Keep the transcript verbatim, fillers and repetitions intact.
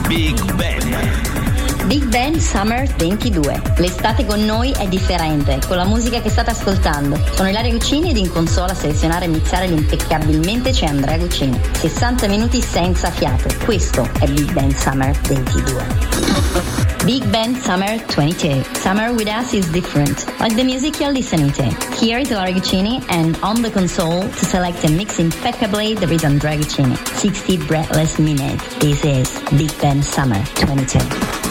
Big Ben. Big Ben Summer ventidue. L'estate con noi è differente, con la musica che state ascoltando. Sono Ilaria Guccini ed in console a selezionare e mixare l'impeccabilmente c'è Andrea Guccini. sessanta minuti senza fiato. Questo è Big Ben Summer ventidue. Big Ben Summer twenty-two. Summer with us is different, like the music you're listening to. Here is Ilaria Guccini, and on the console to select and mix impeccably there is Andrea Guccini. sixty breathless minutes. This is Big Ben Summer twenty-two.